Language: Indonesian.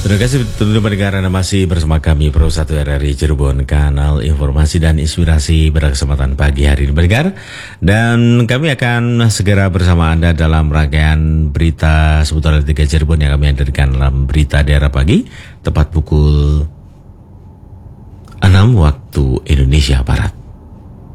Terima kasih tentunya pendengar Anda masih bersama kami Pro 1 RRI Cirebon, kanal informasi dan inspirasi pada kesempatan pagi hari ini pendengar. Dan kami akan segera bersama Anda dalam rangkaian berita seputar Tiga Cirebon yang kami hadirkan dalam berita daerah pagi tepat pukul 6 waktu Indonesia Barat.